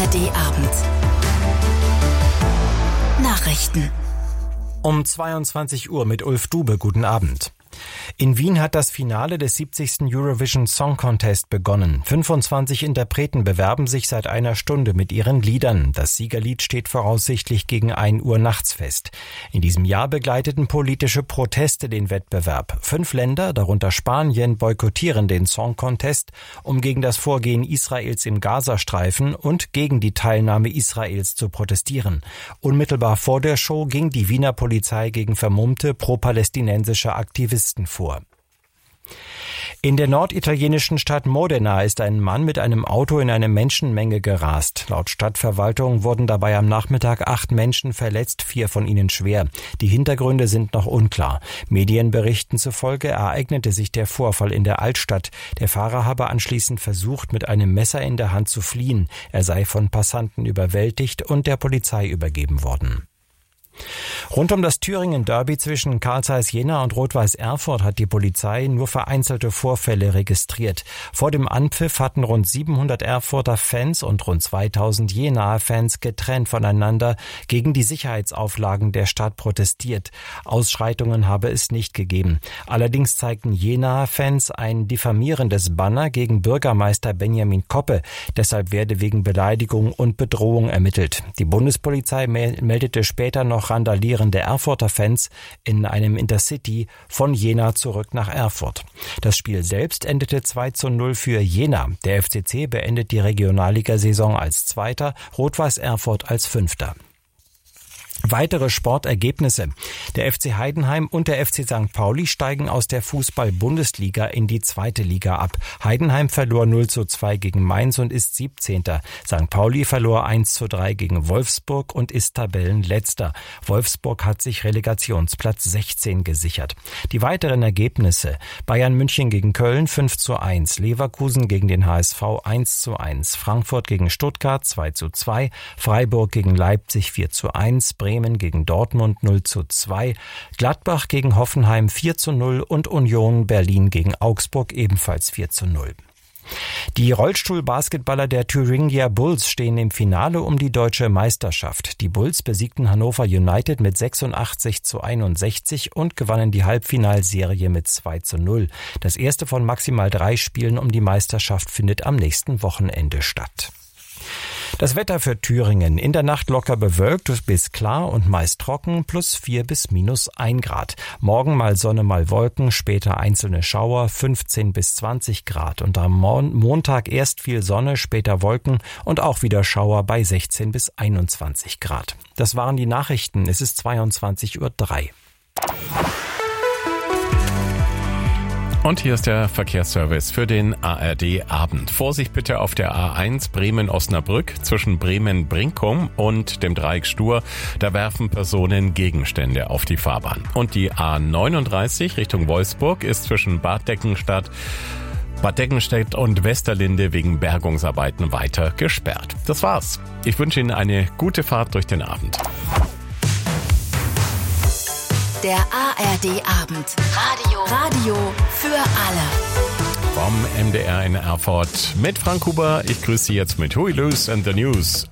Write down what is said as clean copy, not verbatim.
ARD-Abend. Nachrichten. Um 22 Uhr mit Ulf Dube. Guten Abend. In Wien hat das Finale des 70. Eurovision Song Contest begonnen. 25 Interpreten bewerben sich seit einer Stunde mit ihren Liedern. Das Siegerlied steht voraussichtlich gegen 1 Uhr nachts fest. In diesem Jahr begleiteten politische Proteste den Wettbewerb. 5 Länder, darunter Spanien, boykottieren den Song Contest, um gegen das Vorgehen Israels im Gazastreifen und gegen die Teilnahme Israels zu protestieren. Unmittelbar vor der Show ging die Wiener Polizei gegen vermummte pro-palästinensische Aktivisten vor. In der norditalienischen Stadt Modena ist ein Mann mit einem Auto in eine Menschenmenge gerast. Laut Stadtverwaltung wurden dabei am Nachmittag 8 Menschen verletzt, 4 von ihnen schwer. Die Hintergründe sind noch unklar. Medienberichten zufolge ereignete sich der Vorfall in der Altstadt. Der Fahrer habe anschließend versucht, mit einem Messer in der Hand zu fliehen. Er sei von Passanten überwältigt und der Polizei übergeben worden. Rund um das Thüringen-Derby zwischen Carl Zeiss Jena und Rot-Weiß Erfurt hat die Polizei nur vereinzelte Vorfälle registriert. Vor dem Anpfiff hatten rund 700 Erfurter Fans und rund 2000 Jenaer Fans getrennt voneinander gegen die Sicherheitsauflagen der Stadt protestiert. Ausschreitungen habe es nicht gegeben. Allerdings zeigten Jenaer Fans ein diffamierendes Banner gegen Bürgermeister Benjamin Koppe. Deshalb werde wegen Beleidigung und Bedrohung ermittelt. Die Bundespolizei meldete später noch randalierende Erfurter Fans in einem Intercity von Jena zurück nach Erfurt. Das Spiel selbst endete 2:0 für Jena. Der FCC beendet die Regionalligasaison als Zweiter, Rot-Weiß Erfurt als Fünfter. Weitere Sportergebnisse. Der FC Heidenheim und der FC St. Pauli steigen aus der Fußball-Bundesliga in die 2. Liga ab. Heidenheim verlor 0:2 gegen Mainz und ist 17. St. Pauli verlor 1:3 gegen Wolfsburg und ist Tabellenletzter. Wolfsburg hat sich Relegationsplatz 16 gesichert. Die weiteren Ergebnisse: Bayern München gegen Köln 5:1, Leverkusen gegen den HSV 1:1, Frankfurt gegen Stuttgart 2:2, Freiburg gegen Leipzig 4:1, Bremen gegen Dortmund 0:2, Gladbach gegen Hoffenheim 4:0 und Union Berlin gegen Augsburg ebenfalls 4:0. Die Rollstuhlbasketballer der Thuringia Bulls stehen im Finale um die deutsche Meisterschaft. Die Bulls besiegten Hannover United mit 86:61 und gewannen die Halbfinalserie mit 2:0. Das erste von maximal 3 Spielen um die Meisterschaft findet am nächsten Wochenende statt. Das Wetter für Thüringen: in der Nacht locker bewölkt bis klar und meist trocken, +4 bis -1 Grad. Morgen mal Sonne, mal Wolken, später einzelne Schauer, 15 bis 20 Grad. Und am Montag erst viel Sonne, später Wolken und auch wieder Schauer bei 16 bis 21 Grad. Das waren die Nachrichten. Es ist 22:03 Uhr. Und hier ist der Verkehrsservice für den ARD-Abend. Vorsicht bitte auf der A1 Bremen-Osnabrück zwischen Bremen-Brinkum und dem Dreieck Stur. Da werfen Personen Gegenstände auf die Fahrbahn. Und die A39 Richtung Wolfsburg ist zwischen Bad Deckenstedt und Westerlinde wegen Bergungsarbeiten weiter gesperrt. Das war's. Ich wünsche Ihnen eine gute Fahrt durch den Abend. Der ARD-Abend. Radio für alle. Vom MDR in Erfurt mit Frank Huber. Ich grüße Sie jetzt mit Who We Lose and the News.